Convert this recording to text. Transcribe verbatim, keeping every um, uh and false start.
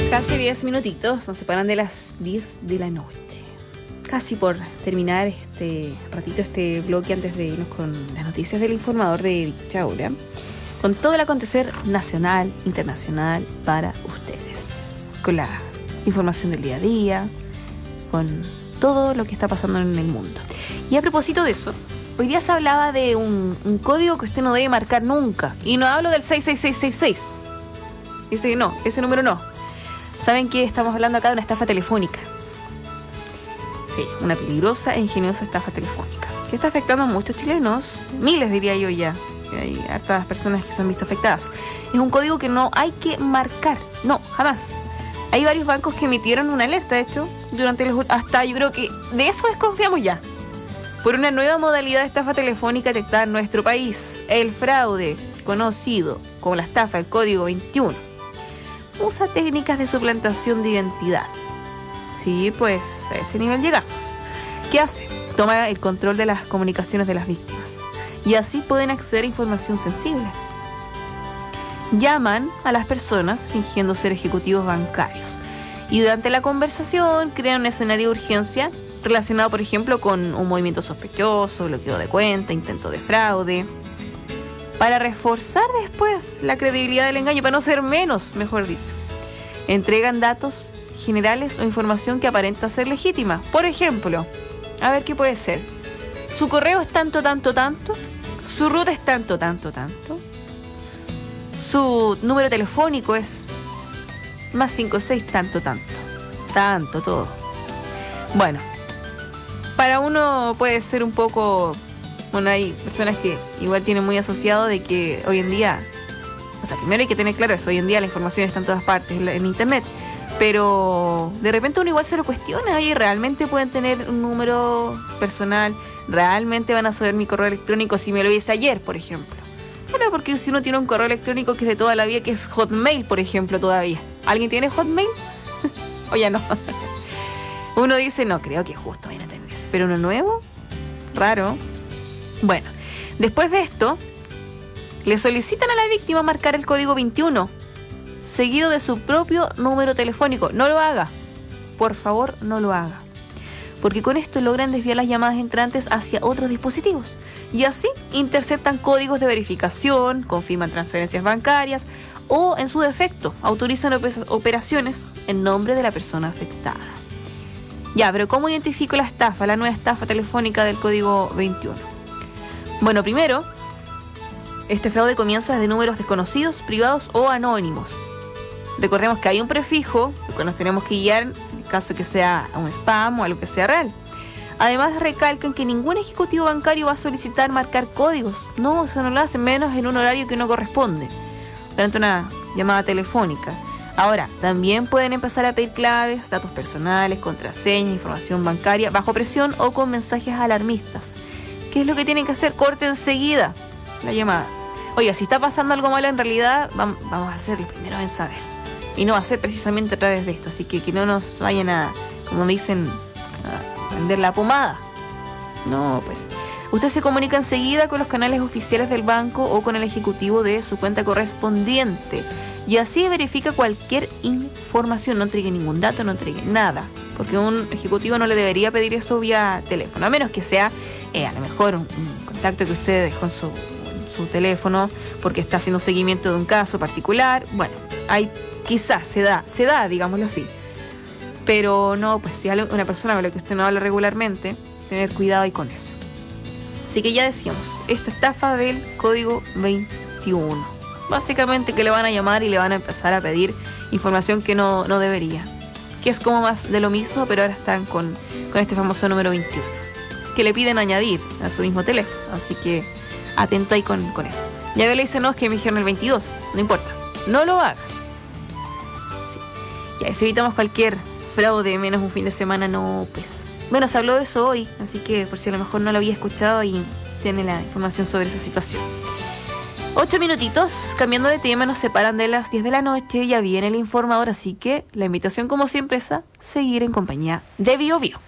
Casi diez minutitos nos separan de las diez de la noche. Casi por terminar este ratito, este bloque antes de irnos con las noticias del informador de dicha hora. Con todo el acontecer nacional, internacional para ustedes. Con la información del día a día, con todo lo que está pasando en el mundo. Y a propósito de eso, hoy día se hablaba de un, un código que usted no debe marcar nunca. Y no hablo del seis seis seis seis seis. Ese no, ese número no. ¿Saben qué? Estamos hablando acá de una estafa telefónica. Sí, una peligrosa e ingeniosa estafa telefónica que está afectando a muchos chilenos, miles diría yo ya. Hay hartas personas que se han visto afectadas. Es un código que no hay que marcar, no, jamás. Hay varios bancos que emitieron una alerta, de hecho, durante los hasta yo creo que de eso desconfiamos ya. Por una nueva modalidad de estafa telefónica detectada en nuestro país, el fraude, conocido como la estafa del código veintiuno, usa técnicas de suplantación de identidad. Sí, pues a ese nivel llegamos. ¿Qué hace? Toma el control de las comunicaciones de las víctimas y así pueden acceder a información sensible. Llaman a las personas fingiendo ser ejecutivos bancarios y durante la conversación crean un escenario de urgencia relacionado, por ejemplo, con un movimiento sospechoso, bloqueo de cuenta, intento de fraude, para reforzar después la credibilidad del engaño, para no ser menos, mejor dicho. Entregan datos generales o información que aparenta ser legítima. Por ejemplo, a ver qué puede ser. Su correo es tanto, tanto, tanto. Su ruta es tanto, tanto, tanto. Su número telefónico es más cinco seis tanto, tanto. Tanto, todo. Bueno, para uno puede ser un poco... Bueno, hay personas que igual tienen muy asociado de que hoy en día... O sea, primero hay que tener claro eso. Hoy en día la información está en todas partes, en internet. Pero de repente uno igual se lo cuestiona. Oye, ¿realmente pueden tener un número personal? ¿Realmente van a saber mi correo electrónico si me lo hice ayer, por ejemplo? Bueno, porque si uno tiene un correo electrónico que es de toda la vida, que es Hotmail, por ejemplo, todavía. ¿Alguien tiene Hotmail? O ya no. Uno dice, no, creo que justo vayan a tener eso. Pero uno nuevo, raro. Bueno, después de esto, le solicitan a la víctima marcar el código veintiuno, seguido de su propio número telefónico. No lo haga. Por favor, no lo haga. Porque con esto logran desviar las llamadas entrantes hacia otros dispositivos. Y así interceptan códigos de verificación, confirman transferencias bancarias o, en su defecto, autorizan operaciones en nombre de la persona afectada. Ya, pero ¿cómo identifico la estafa, la nueva estafa telefónica del código veintiuno? Bueno, primero, este fraude comienza desde números desconocidos, privados o anónimos. Recordemos que hay un prefijo que nos tenemos que guiar en caso de que sea un spam o algo que sea real. Además, recalcan que ningún ejecutivo bancario va a solicitar marcar códigos. No, eso no lo hacen, menos en un horario que no corresponde durante una llamada telefónica. Ahora, también pueden empezar a pedir claves, datos personales, contraseñas, información bancaria, bajo presión o con mensajes alarmistas. ¿Qué es lo que tienen que hacer? Corte enseguida la llamada. Oiga, si está pasando algo malo en realidad, vamos a ser los primeros en saber. Y no va a ser precisamente a través de esto. Así que que no nos vayan a, como dicen, a vender la pomada. No, pues. Usted se comunica enseguida con los canales oficiales del banco o con el ejecutivo de su cuenta correspondiente. Y así verifica cualquier información. No entregue ningún dato, no entregue nada. Porque un ejecutivo no le debería pedir eso vía teléfono. A menos que sea, eh, a lo mejor, un, un contacto que usted dejó en su, en su teléfono porque está haciendo seguimiento de un caso particular. Bueno, hay... Quizás se da, se da, digámoslo así. Pero no, pues si una persona con la que usted no habla regularmente, tener cuidado ahí con eso. Así que ya decíamos, esta estafa del código veintiuno. Básicamente que le van a llamar y le van a empezar a pedir información que no, no debería. Que es como más de lo mismo, pero ahora están con, con este famoso número veintiuno. Que le piden añadir a su mismo teléfono. Así que atento ahí con, con eso. Ya le dicen, no, es que me dijeron el veintidós. No importa, no lo haga. Ya, si evitamos cualquier fraude, menos un fin de semana, no, pues... Bueno, se habló de eso hoy, así que por si a lo mejor no lo había escuchado y tiene la información sobre esa situación. Ocho minutitos, cambiando de tema, nos separan de las diez de la noche, ya viene el informador, así que la invitación como siempre es a seguir en compañía de Bio Bio.